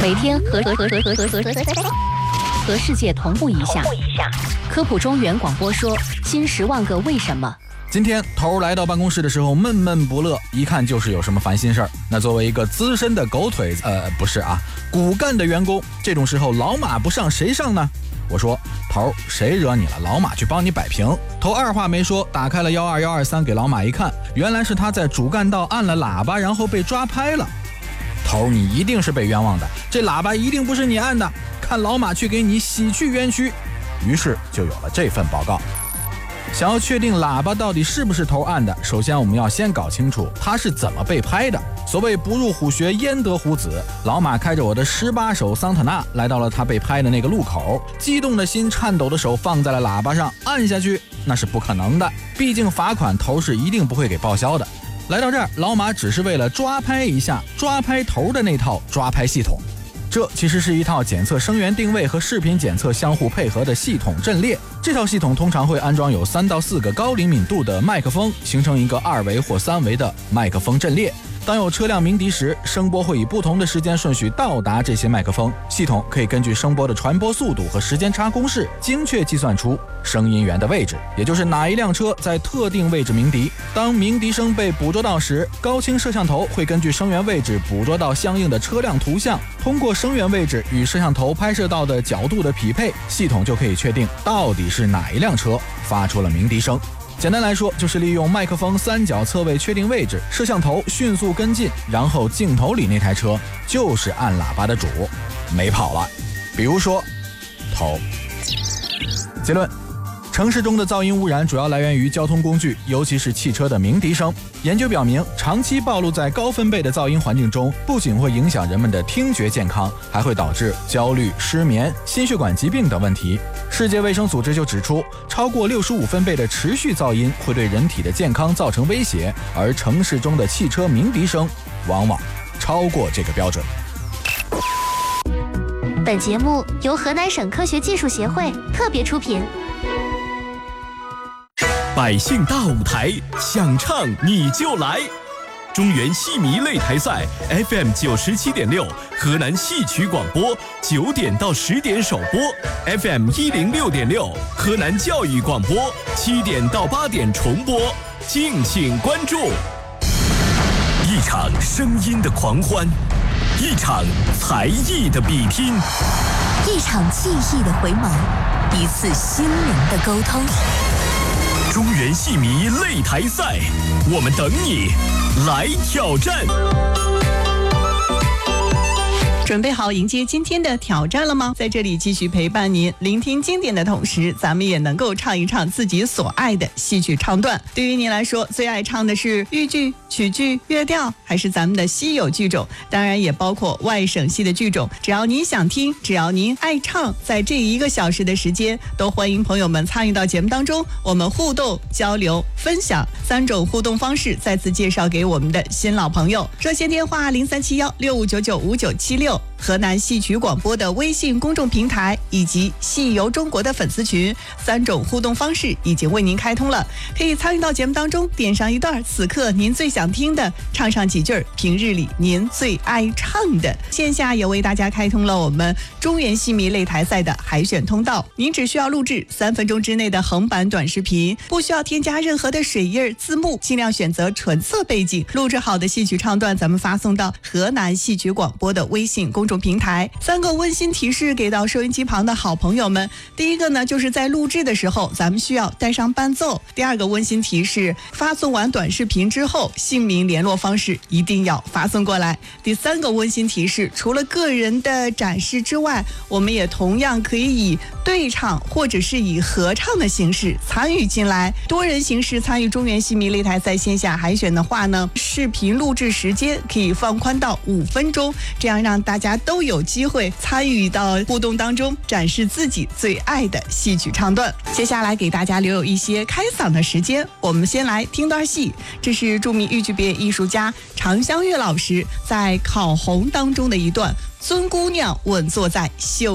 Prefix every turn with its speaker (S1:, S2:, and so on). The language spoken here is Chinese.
S1: 每天和世界同步一下。科普中原广播说新10万个为什么。
S2: 今天头来到办公室的时候闷闷不乐，一看就是有什么烦心事儿。那作为一个资深的狗腿骨干的员工，这种时候老马不上谁上呢？我说头，谁惹你了？老马去帮你摆平。头二话没说，打开了12123给老马一看，原来是他在主干道按了喇叭，然后被抓拍了。头，你一定是被冤枉的，这喇叭一定不是你按的，看老马去给你洗去冤屈。于是就有了这份报告。想要确定喇叭到底是不是头按的，首先我们要先搞清楚他是怎么被拍的。所谓不入虎穴焉得虎子，老马开着我的18手桑塔纳来到了他被拍的那个路口，激动的心，颤抖的手放在了喇叭上，按下去那是不可能的，毕竟罚款头是一定不会给报销的。来到这儿，老马只是为了抓拍一下抓拍头的那套抓拍系统。这其实是一套检测声源定位和视频检测相互配合的系统阵列。这套系统通常会安装有3到4个高灵敏度的麦克风，形成一个2维或3维的麦克风阵列。当有车辆鸣笛时，声波会以不同的时间顺序到达这些麦克风，系统可以根据声波的传播速度和时间差公式，精确计算出声音源的位置，也就是哪一辆车在特定位置鸣笛。当鸣笛声被捕捉到时，高清摄像头会根据声源位置捕捉到相应的车辆图像，通过声源位置与摄像头拍摄到的角度的匹配，系统就可以确定到底是哪一辆车发出了鸣笛声。简单来说，就是利用麦克风3角侧位确定位置，摄像头迅速跟进，然后镜头里那台车就是按喇叭的主，没跑了。比如说头。结论：城市中的噪音污染主要来源于交通工具，尤其是汽车的鸣笛声。研究表明，长期暴露在高分贝的噪音环境中，不仅会影响人们的听觉健康，还会导致焦虑、失眠、心血管疾病等问题。世界卫生组织就指出，超过65分贝的持续噪音会对人体的健康造成威胁，而城市中的汽车鸣笛声往往超过这个标准。
S3: 本节目由河南省科学技术协会特别出品。
S4: 百姓大舞台，想唱你就来！中原戏迷擂台赛 FM 97.6，河南戏曲广播9点到10点首播 ，FM 106.6，河南教育广播7点到8点重播，敬请关注。一场声音的狂欢，一场才艺的比拼，
S5: 一场记忆的回眸，一次心灵的沟通。
S4: 中原戏迷擂台赛，我们等你来挑战。
S6: 准备好迎接今天的挑战了吗？在这里继续陪伴您，聆听经典的同时，咱们也能够唱一唱自己所爱的戏曲唱段。对于您来说，最爱唱的是豫剧、曲剧、乐调，还是咱们的稀有剧种？当然也包括外省戏的剧种。只要您想听，只要您爱唱，在这1个小时的时间，都欢迎朋友们参与到节目当中，我们互动、交流、分享3种互动方式，再次介绍给我们的新老朋友。热线电话037165995976。河南戏曲广播的微信公众平台以及戏游中国的粉丝群，3种互动方式已经为您开通了，可以参与到节目当中，点上一段此刻您最想听的，唱上几句平日里您最爱唱的。线下也为大家开通了我们中原戏迷擂台赛的海选通道，您只需要录制3分钟之内的横版短视频，不需要添加任何的水印字幕，尽量选择纯色背景，录制好的戏曲唱段咱们发送到河南戏曲广播的微信公众平台。3个温馨提示给到收音机旁的好朋友们。第一个呢，就是在录制的时候咱们需要带上伴奏。第2个温馨提示，发送完短视频之后，姓名联络方式一定要发送过来。第3个温馨提示，除了个人的展示之外，我们也同样可以以对唱或者是以合唱的形式参与进来。多人形式参与中原戏迷擂台赛线下海选的话呢，视频录制时间可以放宽到5分钟，这样让大家都有机会参与到互动当中，展示自己最爱的戏曲唱段。接下来给大家留有一些开嗓的时间，我们先来听段戏。这是著名豫剧表演艺术家常香月老师在《烤红》当中的一段，尊姑娘稳坐在绣